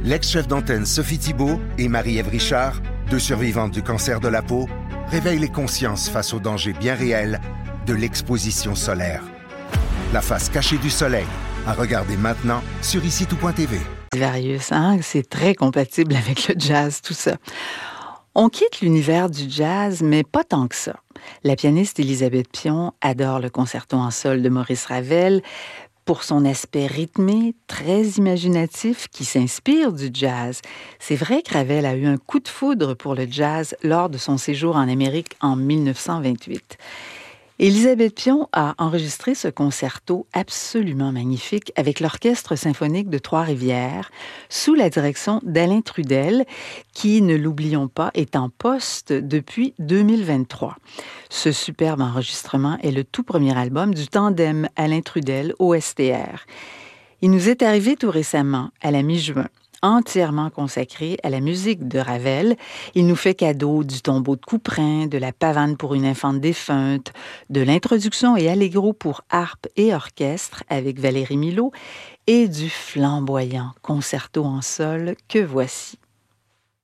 L'ex-chef d'antenne Sophie Thibault et Marie-Ève Richard, deux survivantes du cancer de la peau, réveillent les consciences face aux dangers bien réels de l'exposition solaire. La face cachée du soleil, à regarder maintenant sur icitout.tv. Various, hein? C'est très compatible avec le jazz, tout ça. On quitte l'univers du jazz, mais pas tant que ça. La pianiste Élisabeth Pion adore le concerto en sol de Maurice Ravel pour son aspect rythmé, très imaginatif, qui s'inspire du jazz. C'est vrai que Ravel a eu un coup de foudre pour le jazz lors de son séjour en Amérique en 1928. Élisabeth Pion a enregistré ce concerto absolument magnifique avec l'Orchestre symphonique de Trois-Rivières sous la direction d'Alain Trudel, qui, ne l'oublions pas, est en poste depuis 2023. Ce superbe enregistrement est le tout premier album du tandem Alain Trudel-OSTR. Il nous est arrivé tout récemment, à la mi-juin, entièrement consacré à la musique de Ravel. Il nous fait cadeau du tombeau de Couperin, de la pavane pour une infante défunte, de l'introduction et allegro pour harpe et orchestre avec Valérie Milhaud et du flamboyant concerto en sol que voici.